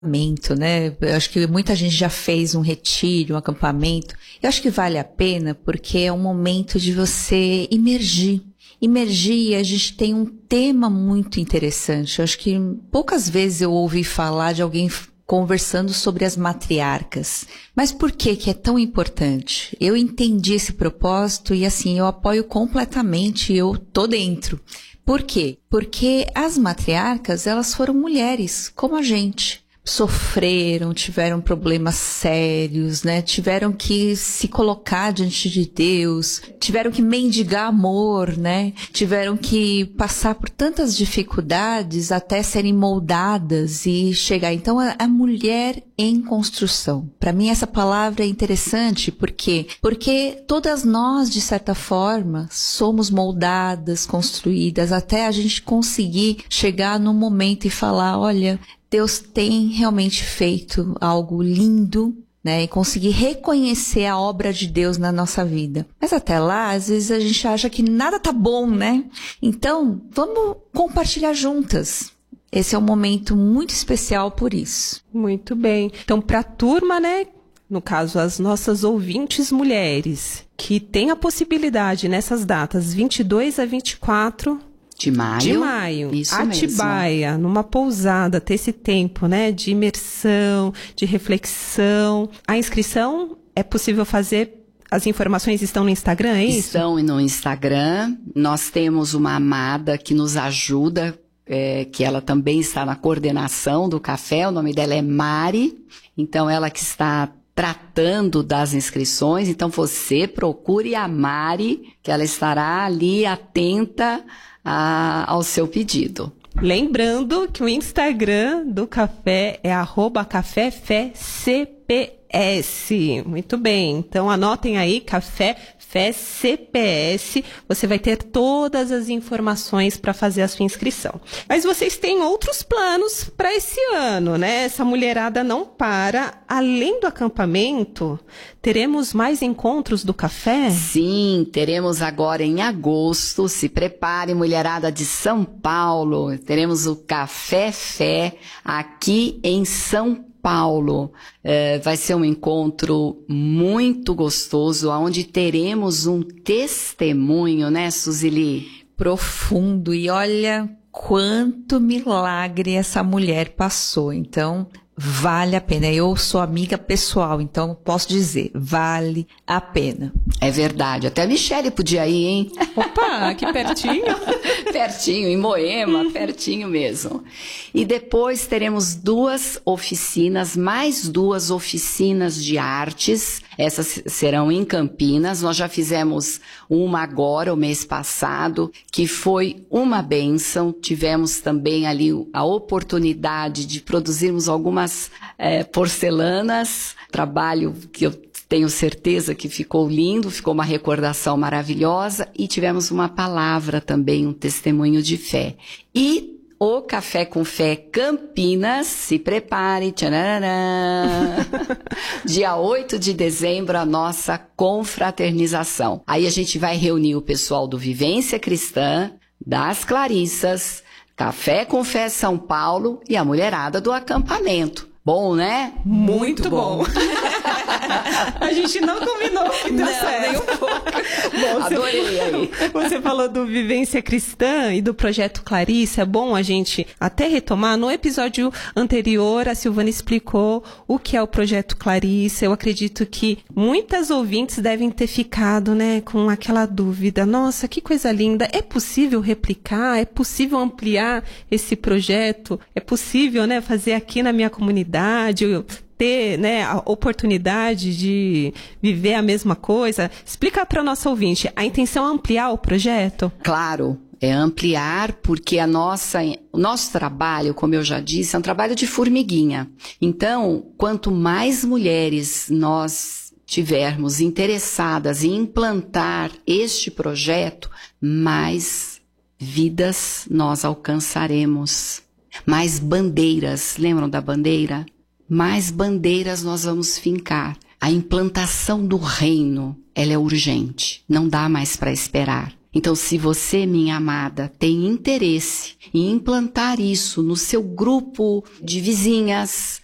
Né? Eu acho que muita gente já fez um retiro, um acampamento. Eu acho que vale a pena porque é um momento de você imergir. Imergir, a gente tem um tema muito interessante. Eu acho que poucas vezes eu ouvi falar de alguém conversando sobre as matriarcas. Mas por que é tão importante? Eu entendi esse propósito e assim, eu apoio completamente, eu tô dentro. Por quê? Porque as matriarcas, elas foram mulheres, como a gente. Sofreram, tiveram problemas sérios, né? Tiveram que se colocar diante de Deus, tiveram que mendigar amor, né? Tiveram que passar por tantas dificuldades até serem moldadas e chegar. Então, a mulher em construção. Para mim, essa palavra é interessante, porque todas nós, de certa forma, somos moldadas, construídas, até a gente conseguir chegar num momento e falar, olha, Deus tem realmente feito algo lindo, né? E conseguir reconhecer a obra de Deus na nossa vida. Mas até lá, às vezes a gente acha que nada tá bom, né? Então, vamos compartilhar juntas. Esse é um momento muito especial por isso. Muito bem. Então, para a turma, né? No caso, as nossas ouvintes mulheres, que têm a possibilidade nessas datas, 22 a 24 de maio. Isso Atibaia, mesmo. Numa pousada, ter esse tempo, né, de imersão, de reflexão. A inscrição é possível fazer, as informações estão no Instagram, é isso? Estão no Instagram. Nós temos uma amada que nos ajuda, que ela também está na coordenação do café, o nome dela é Mari. Então, ela que está tratando das inscrições. Então, você procure a Mari, que ela estará ali atenta ao seu pedido. Lembrando que o Instagram do café é @caféfecps. Muito bem, então anotem aí, Café Fé CPS, você vai ter todas as informações para fazer a sua inscrição. Mas vocês têm outros planos para esse ano, né? Essa mulherada não para. Além do acampamento, teremos mais encontros do café? Sim, teremos agora em agosto. Se prepare, mulherada de São Paulo. Teremos o Café Fé aqui em São Paulo. Vai ser um encontro muito gostoso, onde teremos um testemunho, né, Suzili? Profundo. E olha quanto milagre essa mulher passou. Então, vale a pena. Eu sou amiga pessoal, então posso dizer, vale a pena. É verdade. Até a Michele podia ir, hein? Opa, aqui pertinho. Pertinho, em Moema, pertinho mesmo. E depois teremos mais duas oficinas de artes. Essas serão em Campinas. Nós já fizemos uma agora, o mês passado, que foi uma bênção. Tivemos também ali a oportunidade de produzirmos algumas porcelanas. Trabalho que eu tenho certeza que ficou lindo, ficou uma recordação maravilhosa e tivemos uma palavra também, um testemunho de fé. E o Café com Fé Campinas, se prepare, tchanarã, dia 8 de dezembro, a nossa confraternização. Aí a gente vai reunir o pessoal do Vivência Cristã, das Clarissas, Café com Fé São Paulo e a mulherada do acampamento. Bom, né? Muito bom. A gente não combinou que deu certo. Nem um pouco. Bom, adorei aí. Você falou do Vivência Cristã e do Projeto Clarissa. É bom a gente até retomar. No episódio anterior, a Silvana explicou o que é o Projeto Clarissa. Eu acredito que muitas ouvintes devem ter ficado, né, com aquela dúvida. Nossa, que coisa linda. É possível replicar? É possível ampliar esse projeto? É possível, né, fazer aqui na minha comunidade? Ter, né, a oportunidade de viver a mesma coisa? Explica para o nosso ouvinte, a intenção é ampliar o projeto? Claro, é ampliar porque o nosso trabalho, como eu já disse, é um trabalho de formiguinha. Então, quanto mais mulheres nós tivermos interessadas em implantar este projeto, mais vidas nós alcançaremos. Mais bandeiras, lembram da bandeira? Mais bandeiras nós vamos fincar. A implantação do reino, ela é urgente, não dá mais para esperar. Então, se você, minha amada, tem interesse em implantar isso no seu grupo de vizinhas,